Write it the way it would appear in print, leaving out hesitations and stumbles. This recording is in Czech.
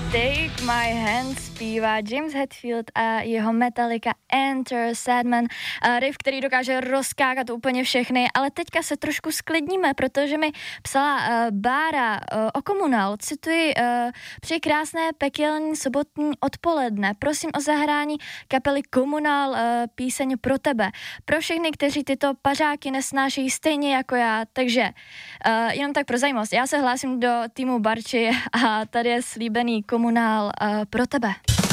Take My Hand zpívá James Hetfield a jeho Metallica Enter Sandman. Riff, který dokáže rozkákat úplně všechny, ale teďka se trošku sklidníme, protože mi psala Bára o Komunál. Cituji, přeji krásné pekelní sobotní odpoledne. Prosím o zahrání kapely Komunál píseň Pro tebe. Pro všechny, kteří tyto pařáky nesnášejí stejně jako já. Takže jenom tak pro zajímavost. Já se hlásím do týmu Barči a tady je slíbený Komunál Pro tebe.